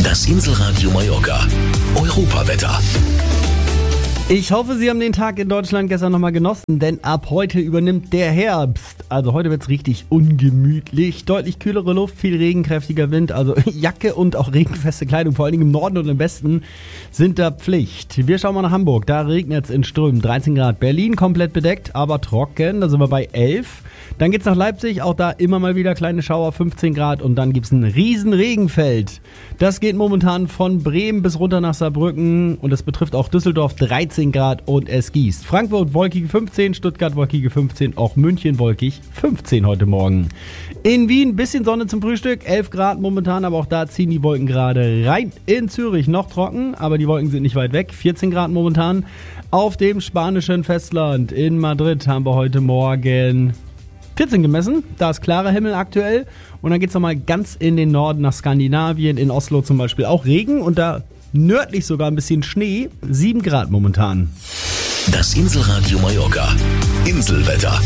Das Inselradio Mallorca. Europawetter. Ich hoffe, Sie haben den Tag in Deutschland gestern nochmal genossen, denn ab heute übernimmt der Herbst. Also heute wird's richtig ungemütlich. Deutlich kühlere Luft, viel Regen, kräftiger Wind. Also Jacke und auch regenfeste Kleidung, vor allen Dingen im Norden und im Westen, sind da Pflicht. Wir schauen mal nach Hamburg. Da regnet's in Strömen, 13 Grad. Berlin komplett bedeckt, aber trocken. Da sind wir bei 11. Dann geht's nach Leipzig, auch da immer mal wieder kleine Schauer, 15 Grad. Und dann gibt's ein riesen Regenfeld. Das geht momentan von Bremen bis runter nach Saarbrücken. Und das betrifft auch Düsseldorf, 13 Grad und es gießt. Frankfurt wolkige 15, Stuttgart wolkige 15, auch München wolkig 15 heute Morgen. In Wien bisschen Sonne zum Frühstück, 11 Grad momentan, aber auch da ziehen die Wolken gerade rein. In Zürich noch trocken, aber die Wolken sind nicht weit weg, 14 Grad momentan. Auf dem spanischen Festland in Madrid haben wir heute Morgen 14 gemessen, da ist klarer Himmel aktuell. Und dann geht es nochmal ganz in den Norden nach Skandinavien, in Oslo zum Beispiel auch Regen und da nördlich sogar ein bisschen Schnee, 7 Grad momentan. Das Inselradio Mallorca. Inselwetter.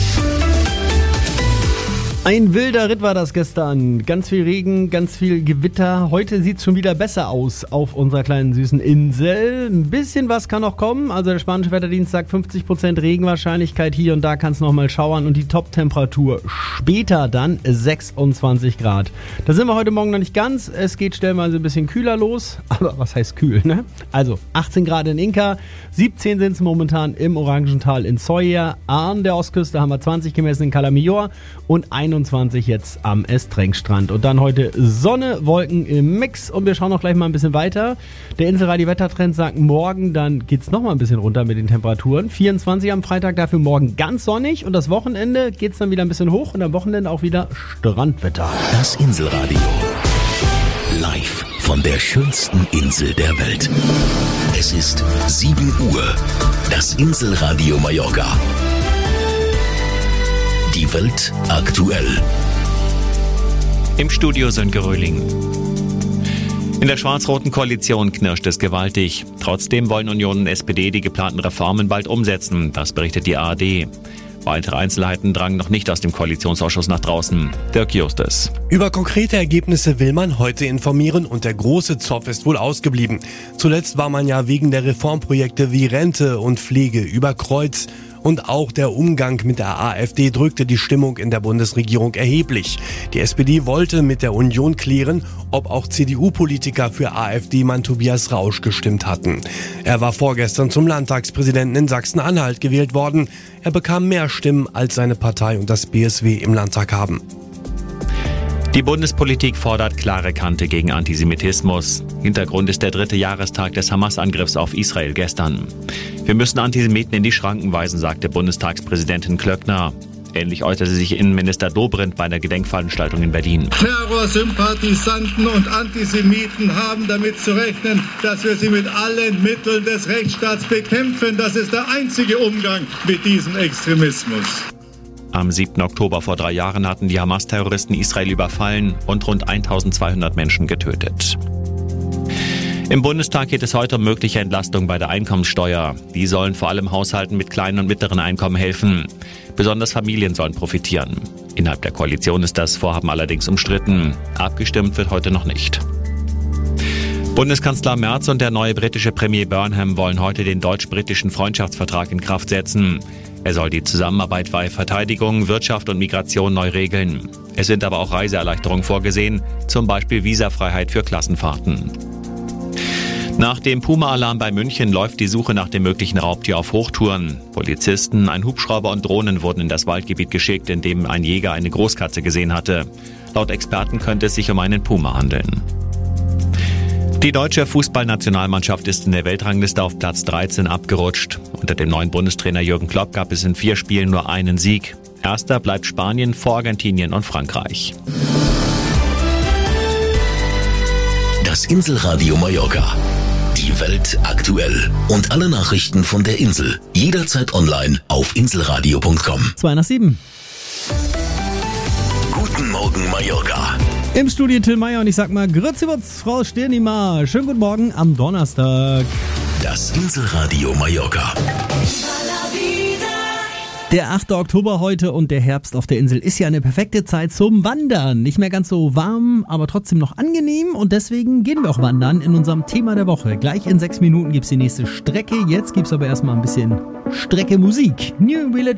Ein wilder Ritt war das gestern. Ganz viel Regen, ganz viel Gewitter. Heute sieht es schon wieder besser aus auf unserer kleinen süßen Insel. Ein bisschen was kann noch kommen. Also der spanische Wetterdienst sagt 50% Regenwahrscheinlichkeit. Hier und da kann es nochmal schauern. Und die Top-Temperatur später dann 26 Grad. Da sind wir heute Morgen noch nicht ganz. Es geht stellenweise ein bisschen kühler los. Aber was heißt kühl, ne? Also 18 Grad in Inka, 17 sind es momentan im Orangental in Soya. An der Ostküste haben wir 20 gemessen in Calamior und 21 jetzt am Estrenkstrand. Und dann heute Sonne, Wolken im Mix. Und wir schauen noch gleich mal ein bisschen weiter. Der Inselradio-Wettertrend sagt morgen, dann geht es nochmal ein bisschen runter mit den Temperaturen. 24 am Freitag, dafür morgen ganz sonnig. Und das Wochenende geht es dann wieder ein bisschen hoch. Und am Wochenende auch wieder Strandwetter. Das Inselradio. Live von der schönsten Insel der Welt. Es ist 7 Uhr. Das Inselradio Mallorca. Die Welt aktuell. Im Studio Sönke Röhling. In der schwarz-roten Koalition knirscht es gewaltig. Trotzdem wollen Union und SPD die geplanten Reformen bald umsetzen. Das berichtet die ARD. Weitere Einzelheiten drangen noch nicht aus dem Koalitionsausschuss nach draußen. Dirk Justus. Über konkrete Ergebnisse will man heute informieren und der große Zoff ist wohl ausgeblieben. Zuletzt war man ja wegen der Reformprojekte wie Rente und Pflege über Kreuz. Und auch der Umgang mit der AfD drückte die Stimmung in der Bundesregierung erheblich. Die SPD wollte mit der Union klären, ob auch CDU-Politiker für AfD-Mann Tobias Rausch gestimmt hatten. Er war vorgestern zum Landtagspräsidenten in Sachsen-Anhalt gewählt worden. Er bekam mehr Stimmen, als seine Partei und das BSW im Landtag haben. Die Bundespolitik fordert klare Kante gegen Antisemitismus. Hintergrund ist der 3. Jahrestag des Hamas-Angriffs auf Israel gestern. Wir müssen Antisemiten in die Schranken weisen, sagte Bundestagspräsidentin Klöckner. Ähnlich äußerte sich Innenminister Dobrindt bei der Gedenkveranstaltung in Berlin. Terrorsympathisanten und Antisemiten haben damit zu rechnen, dass wir sie mit allen Mitteln des Rechtsstaats bekämpfen. Das ist der einzige Umgang mit diesem Extremismus. Am 7. Oktober vor 3 Jahren hatten die Hamas-Terroristen Israel überfallen und rund 1200 Menschen getötet. Im Bundestag geht es heute um mögliche Entlastung bei der Einkommenssteuer. Die sollen vor allem Haushalten mit kleinen und mittleren Einkommen helfen. Besonders Familien sollen profitieren. Innerhalb der Koalition ist das Vorhaben allerdings umstritten. Abgestimmt wird heute noch nicht. Bundeskanzler Merz und der neue britische Premier Burnham wollen heute den deutsch-britischen Freundschaftsvertrag in Kraft setzen. Er soll die Zusammenarbeit bei Verteidigung, Wirtschaft und Migration neu regeln. Es sind aber auch Reiseerleichterungen vorgesehen, zum Beispiel Visafreiheit für Klassenfahrten. Nach dem Puma-Alarm bei München läuft die Suche nach dem möglichen Raubtier auf Hochtouren. Polizisten, ein Hubschrauber und Drohnen wurden in das Waldgebiet geschickt, in dem ein Jäger eine Großkatze gesehen hatte. Laut Experten könnte es sich um einen Puma handeln. Die deutsche Fußballnationalmannschaft ist in der Weltrangliste auf Platz 13 abgerutscht. Unter dem neuen Bundestrainer Jürgen Klopp gab es in 4 Spielen nur einen Sieg. Erster bleibt Spanien vor Argentinien und Frankreich. Das Inselradio Mallorca. Die Welt aktuell. Und alle Nachrichten von der Insel. Jederzeit online auf inselradio.com. 2:07. Guten Morgen Mallorca. Im Studio Till Meyer und ich sag mal Grüezi-Wutz, Frau Stirnima. Schönen guten Morgen am Donnerstag. Das Inselradio Mallorca. Der 8. Oktober heute und der Herbst auf der Insel ist ja eine perfekte Zeit zum Wandern. Nicht mehr ganz so warm, aber trotzdem noch angenehm und deswegen gehen wir auch wandern in unserem Thema der Woche. Gleich in 6 Minuten gibt's die nächste Strecke, jetzt gibt's aber erstmal ein bisschen Strecke Musik. New Village